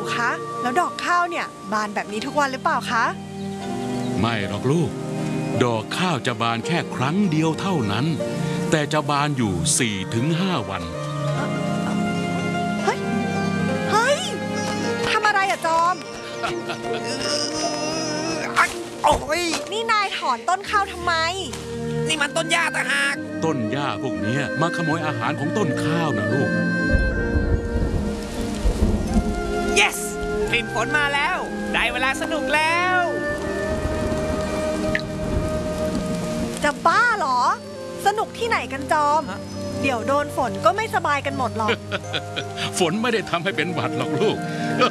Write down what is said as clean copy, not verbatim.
คะ แล้วดอกข้าวเนี่ยบานแบบนี้ทุกวันหรือเปล่าคะไม่หรอกลูก ดอกข้าวจะบานแค่ครั้งเดียวเท่านั้น แต่จะบานอยู่ 4-5 วันเฮ้ยทำอะไรอะจอมโอ้ยนี่นายถอนต้นข้าวทำไมนี่มันต้นหญ้าต่างหากต้นหญ้าพวกเนี้ยมาขโมยอาหารของต้นข้าวนะลูก yes กลิ่นฝนมาแล้ว ได้เวลาสนุกแล้วจะบ้าเหรอ สนุกที่ไหนกันจอมฮะเดี๋ยวโดนฝนก็ไม่สบายกันหมดหรอกฝนไม่ได้ทำให้เป็นหวัดหรอกลูก